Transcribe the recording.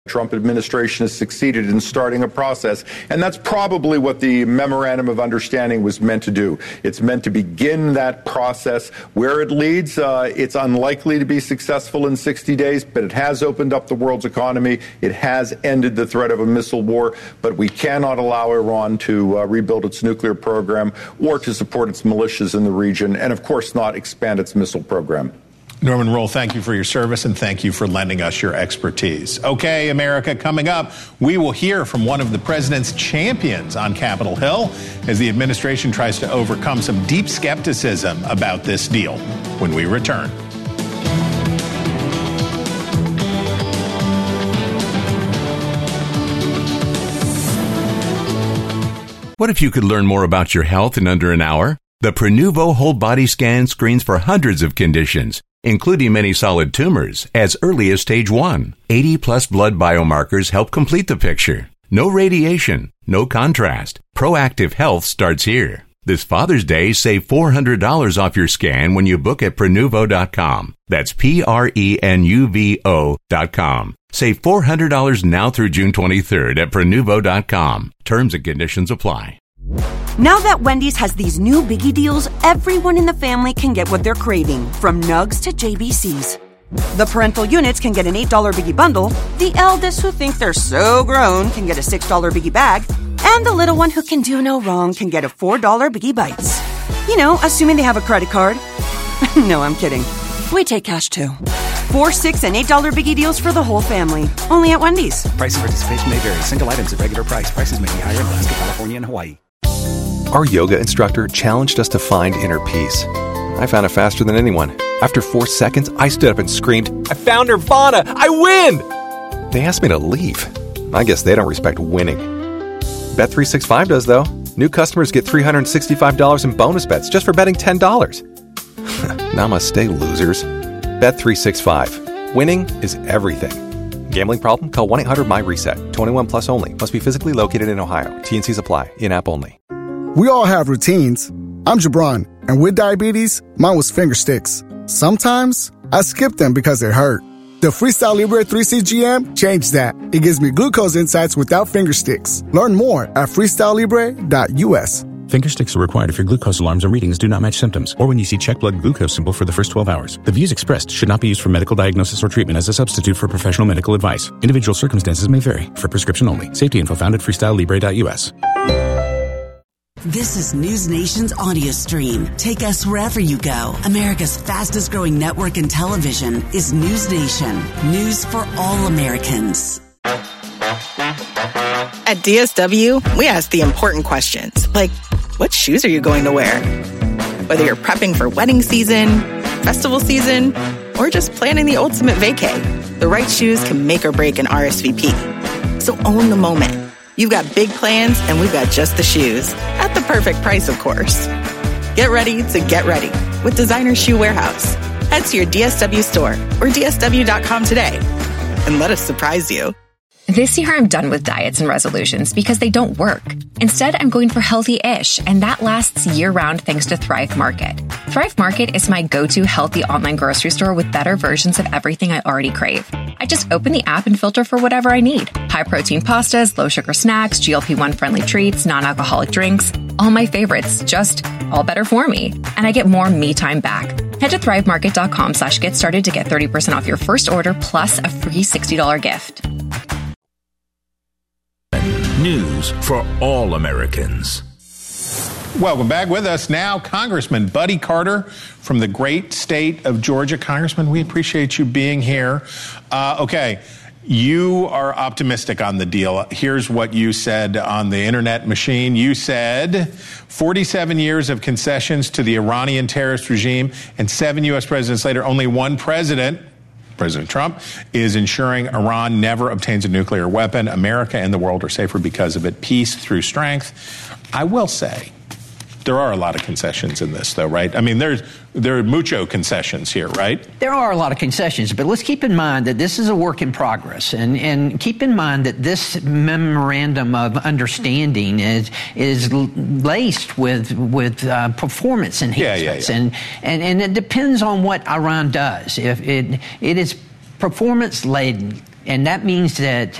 Trump administration has succeeded in starting a process, and that's probably what the Memorandum of Understanding was meant to do. It's meant to begin that process. Where it leads, it's unlikely to be successful in 60 days, but it has opened up the world's economy. It has ended the threat of a missile war, but we cannot allow Iran to rebuild its nuclear program or to support its militias in the region, and of course not expand its missile program. Norman Roll, thank you for your service and thank you for lending us your expertise. Okay, America, coming up, we will hear from one of the president's champions on Capitol Hill as the administration tries to overcome some deep skepticism about this deal when we return. What if you could learn more about your health in under an hour? The Prenuvo whole body scan screens for hundreds of conditions, including many solid tumors, as early as stage 1. 80-plus blood biomarkers help complete the picture. No radiation, no contrast. Proactive health starts here. This Father's Day, save $400 off your scan when you book at Prenuvo.com. That's Prenuvo.com. Save $400 now through June 23rd at Prenuvo.com. Terms and conditions apply. Now that Wendy's has these new biggie deals, everyone in the family can get what they're craving, from Nugs to JBCs. The parental units can get an $8 biggie bundle, the eldest who think they're so grown can get a $6 biggie bag, and the little one who can do no wrong can get a $4 biggie bites. You know, assuming they have a credit card. No, I'm kidding. We take cash too. $4, $6, and $8 biggie deals for the whole family. Only at Wendy's. Price and participation may vary. Single items at regular price. Prices may be higher in Alaska, California, and Hawaii. Our yoga instructor challenged us to find inner peace. I found it faster than anyone. After 4 seconds, I stood up and screamed, "I found Nirvana! I win!" They asked me to leave. I guess they don't respect winning. Bet365 does, though. New customers get $365 in bonus bets just for betting $10. Namaste, losers. Bet365. Winning is everything. Gambling problem? Call 1-800-MY-RESET. 21 plus only. Must be physically located in Ohio. T&Cs apply. In-app only. We all have routines. I'm Jabron, and with diabetes, mine was finger sticks. Sometimes I skip them because it hurt. The Freestyle Libre 3CGM changed that. It gives me glucose insights without finger sticks. Learn more at freestylelibre.us. Finger sticks are required if your glucose alarms and readings do not match symptoms, or when you see check blood glucose symbol for the first 12 hours. The views expressed should not be used for medical diagnosis or treatment as a substitute for professional medical advice. Individual circumstances may vary. For prescription only. Safety info found at freestylelibre.us. This is News Nation's audio stream. Take us wherever you go. America's fastest growing network in television is News Nation. News for all Americans. At DSW, we ask the important questions, like, what shoes are you going to wear? Whether you're prepping for wedding season, festival season, or just planning the ultimate vacay, the right shoes can make or break an RSVP. So own the moment. You've got big plans, and we've got just the shoes. At the perfect price, of course. Get ready to get ready with Designer Shoe Warehouse. Head to your DSW store or DSW.com today and let us surprise you. This year, I'm done with diets and resolutions because they don't work. Instead, I'm going for healthy-ish, and that lasts year-round thanks to Thrive Market. Thrive Market is my go-to healthy online grocery store with better versions of everything I already crave. I just open the app and filter for whatever I need. High-protein pastas, low-sugar snacks, GLP-1-friendly treats, non-alcoholic drinks. All my favorites, just all better for me. And I get more me time back. Head to thrivemarket.com/get started to get 30% off your first order plus a free $60 gift. News for all Americans. Welcome back. With us now, Congressman Buddy Carter from the great state of Georgia. Congressman, we appreciate you being here. Okay, you are optimistic on the deal. Here's what you said on the internet machine. You said 47 years of concessions to the Iranian terrorist regime, and 7 U.S. presidents later, only one president, President Trump, is ensuring Iran never obtains a nuclear weapon. America and the world are safer because of it. Peace through strength. I will say, there are a lot of concessions in this, though, right? I mean, there are mucho concessions here, right? There are a lot of concessions, but let's keep in mind that this is a work in progress, and keep in mind that this memorandum of understanding is laced with performance enhancements, and it depends on what Iran does. If it is performance laden, And that means that